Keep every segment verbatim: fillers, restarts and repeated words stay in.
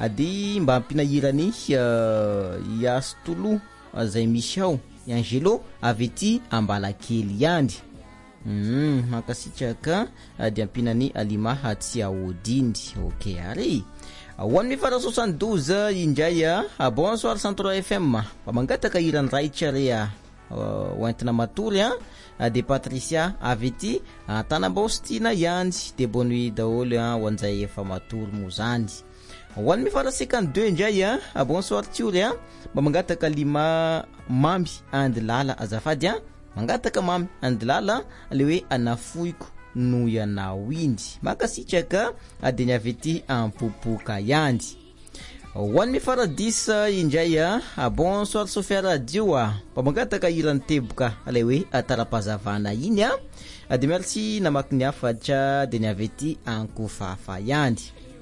ady mba ampinahirany Iastolo zay misy ao Angelo avy ety Ambalakely iany. Mm, makasitraka ady ampinany Alima Hatsiaodiny. OK ary. One mi fara soixante-douze indray a bonsoir Centro F M. Pamangataka iran raitra rea oentina matory a de Patricia avy ety Tanambostina iany. De bonne nuit daholo a wanjay efa matory mo zany. One mi fara cinquante-deux indray a bonsoir tiory a pamangataka Lima Mamy Andilala azafady a mangataka Mamy Andilala le hoe anafoiko no yanawindy makasitraka ady ny avy ety Ampopoka iany. One mi fara dix indray a bonsoir Sofia Radio a pamangataka irany teboka le hoe atarapazavana iny a de merci namaky ny afatra de ny avy ety Ankofafa iany.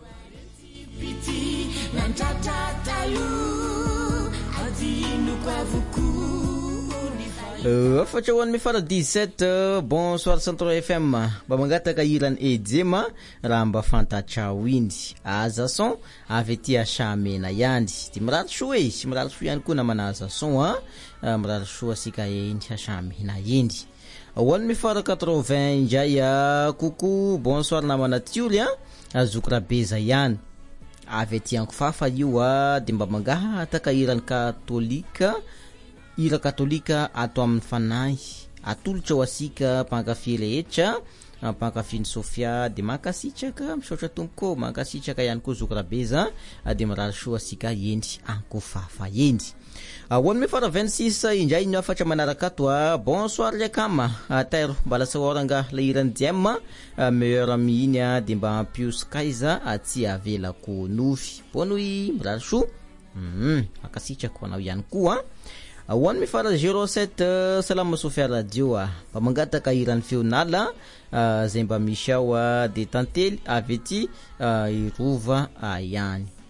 Uh, afatra one mi fara dix-sept bonsoir Centro F M pamangataka irany Ejema raha mba fantatrao indy azason avy ety Asamena iany. De mirary soa e sy mirary soa ihany koa namana azason a mirary soa sika eny Asamena indy. One mi fara quatre-vingts indray a coucou bonsoir namana tioly a Azokrabeza iany avy ety Ankofafa io a de mba mangataka irany Katolika ira Katolika ato amin'ny fanahy atolotra ho asika mpankafy rehetra mpankafy Sofia de makasitraka misaotra tompoko makasitraka ihany koa Zokrabeza de mirary soa asika eny Ankofafa eny. One mi fara vingt-six indray ny afatra manaraka ato a bonsoir Lekama tairo balasa oranga le irany diema meilleur ami iny de mba Pius Kaiza aty avelako nofy bonui mirary soa. Mhm makasitraka ho anao ihany koa. One mi fara zéro sept Salama Sofia Radio a pamangataka irany feonala zay mba misy ao de tantely avy ety Irova iany.